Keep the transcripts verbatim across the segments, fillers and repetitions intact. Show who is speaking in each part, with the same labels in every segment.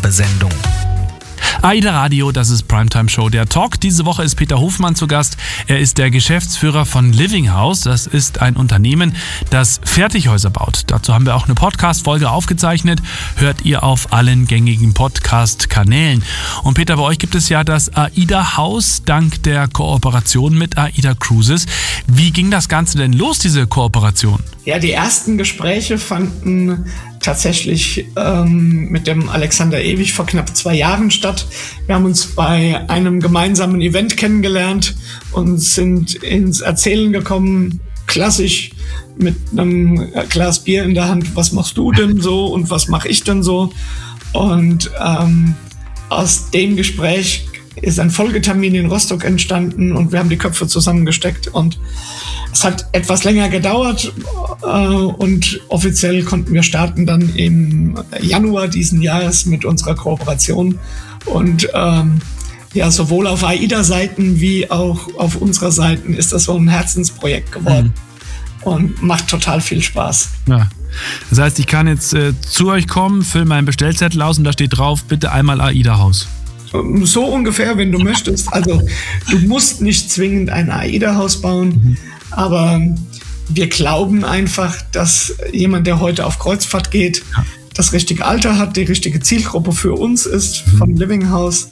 Speaker 1: Sendung. AIDA Radio, das ist Primetime Show, der Talk. Diese Woche ist Peter Hofmann zu Gast. Er ist der Geschäftsführer von Living House. Das ist ein Unternehmen, das Fertighäuser baut. Dazu haben wir auch eine Podcast-Folge aufgezeichnet. Hört ihr auf allen gängigen Podcast-Kanälen. Und Peter, bei euch gibt es ja das AIDA Haus dank der Kooperation mit AIDA Cruises. Wie ging das Ganze denn los, diese Kooperation?
Speaker 2: Ja, die ersten Gespräche fanden tatsächlich ähm, mit dem Alexander Ewig vor knapp zwei Jahren statt. Wir haben uns bei einem gemeinsamen Event kennengelernt und sind ins Erzählen gekommen, klassisch mit einem Glas Bier in der Hand. Was machst du denn so und was mache ich denn so? Und ähm, aus dem Gespräch ist ein Folgetermin in Rostock entstanden und wir haben die Köpfe zusammengesteckt und es hat etwas länger gedauert äh, und offiziell konnten wir starten dann im Januar diesen Jahres mit unserer Kooperation und ähm, ja, sowohl auf AIDA-Seiten wie auch auf unserer Seiten ist das so ein Herzensprojekt geworden mhm. und macht total viel Spaß.
Speaker 1: Ja. Das heißt, ich kann jetzt äh, zu euch kommen, fülle meinen Bestellzettel aus und da steht drauf, bitte einmal AIDA Haus.
Speaker 2: So ungefähr, wenn du möchtest. Also du musst nicht zwingend ein AIDA-Haus bauen, mhm. aber wir glauben einfach, dass jemand, der heute auf Kreuzfahrt geht, ja. das richtige Alter hat, die richtige Zielgruppe für uns ist, mhm. von Living House.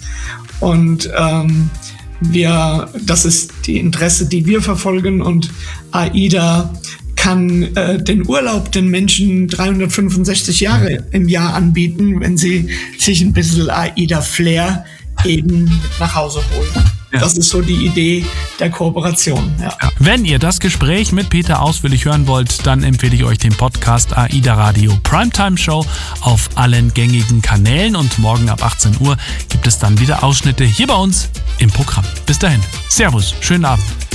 Speaker 2: Und ähm, wir, das ist die Interesse, die wir verfolgen. Und AIDA kann äh, den Urlaub den Menschen dreihundertfünfundsechzig Jahre im Jahr anbieten, wenn sie sich ein bisschen AIDA-Flair eben mit nach Hause holen. Ja. Das ist so die Idee der Kooperation. Ja.
Speaker 1: Ja. Wenn ihr das Gespräch mit Peter ausführlich hören wollt, dann empfehle ich euch den Podcast AIDA Radio Primetime Show auf allen gängigen Kanälen und morgen ab achtzehn Uhr gibt es dann wieder Ausschnitte hier bei uns im Programm. Bis dahin, Servus, schönen Abend.